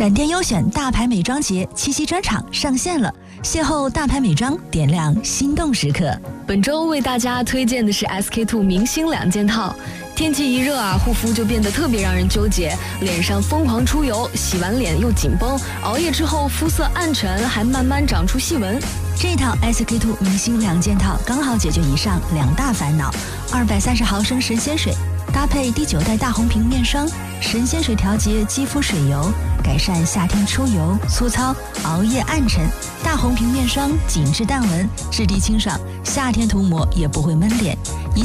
闪电优选大牌美妆节七夕专场上线了，邂逅大牌美妆，点亮心动时刻。 本周为大家推荐的是 SK-II 明星2件套。天气一热啊，护肤就变得特别让人纠结，脸上疯狂出油，洗完脸又紧绷，熬夜之后肤色暗沉，还慢慢长出细纹。 这套 SK-II 明星2件套刚好解决以上2大烦恼。230毫升神仙水搭配第9代大红瓶面霜，神仙水调节肌肤水油，改善夏天出油、粗糙、熬夜暗沉。大红瓶面霜紧致淡纹，质地清爽，夏天涂抹也不会闷脸。